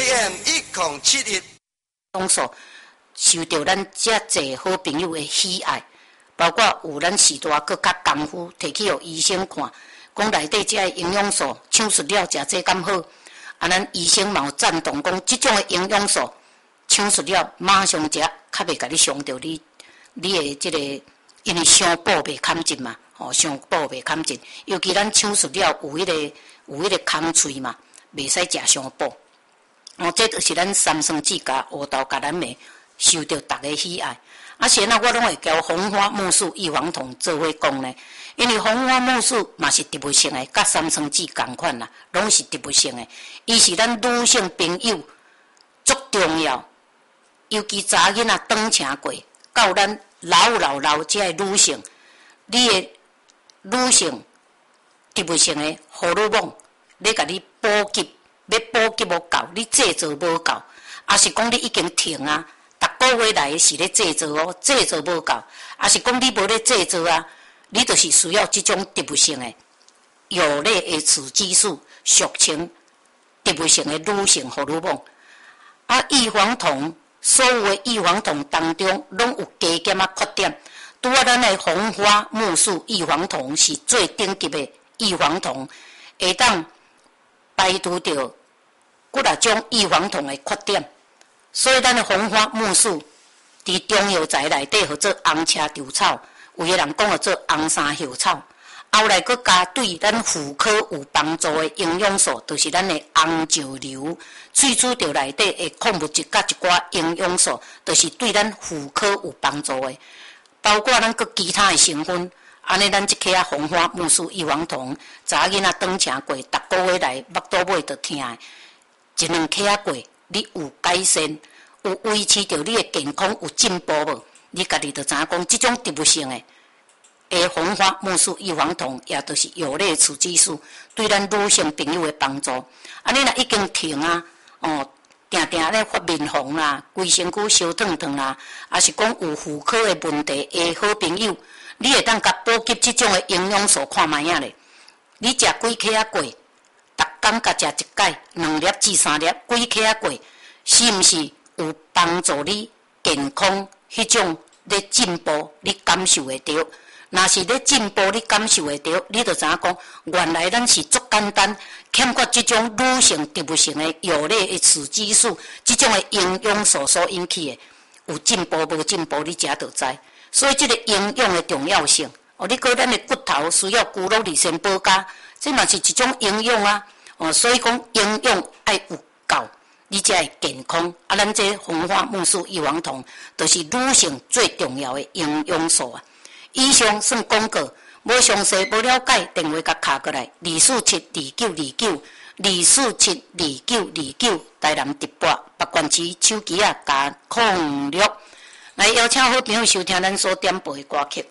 AM1071。 讲说受到咱遮济好朋友的喜爱，包括有咱时代搁较功夫，摕去互医生看，讲内底遮的营养素抢出了食这敢好，啊，咱医生嘛有赞同讲，即种的营养素抢出了马上食，较袂甲你伤到你的即个，因为伤补袂堪进嘛，伤补袂堪进，尤其咱抢出了有迄个空喙嘛，袂使食伤补。这就是咱三酸子加乌豆加咱的受到大家喜爱。啊，现在我拢会交红花木素异黄酮做伙讲呢，因为红花木素嘛是植物性的，甲三酸子同款啦，拢是植物性的。伊是咱女性朋友足重要，尤其查囡仔长请过，到咱老这的女性，你的女性植物性的荷尔蒙，咧甲你补给。要补给无够，你制作无够，还是讲你已经停啊？逐个月来是咧制作哦，制作无够，还是讲你无咧制作啊？你就是需要这种植物性的有类的雌激素，俗称植物性的女性荷尔蒙。啊，异黄酮，所有的异黄酮当中，拢有加减啊缺点。拄啊，咱的红花木素异黄酮是最顶级的异黄酮，会当排除掉几啊种异黄酮的缺点，所以咱的红花木素伫中药材内底叫做红车头草，有个人讲叫做红山叶草。后来佮加对咱妇科有帮助的营养素，就是咱的红石榴，萃取掉内底的矿物质甲一寡营养素，就是对咱妇科有帮助的，包括咱佮其他的成分。安尼，咱即颗啊红花木素异黄酮，查囡仔长请过，逐个月来腹肚尾就疼的，一两颗啊过，你有改善，有维持着你的健康有进步无？你家己就知影讲，即种植物性的红花木素异黄酮，也就是有类雌激素，对咱女性朋友的帮助。安尼若已经停啊，定定咧发面红啦，规身躯烧烫烫啦，也是讲有妇科的问题的好朋友。你会当甲补给即种的营养素看卖啊咧？你食几颗啊过？逐工甲食一盖2粒至3粒，几颗啊过？是毋是有帮助你健康？迄种咧进步，你感受会到。若是咧进步，你感受会到，你就知影讲，原来咱是足简单，欠缺即种女性植物性的有类的雌激素，即种的营养素所引起的，有进步无进步，你食就知。所以，这个营养的重要性，你讲咱的骨头需要骨肉里先保加，这嘛是一种营养啊。所以讲营养爱有够，你才会健康。啊，咱这红花木素异黄酮，就是女性最重要的营养素啊。以上算广告，无详细无了解，电话甲卡过来，2472929，2472929，台南直播，北关市手机啊加06。来邀请好朋友收听咱所点播的歌曲。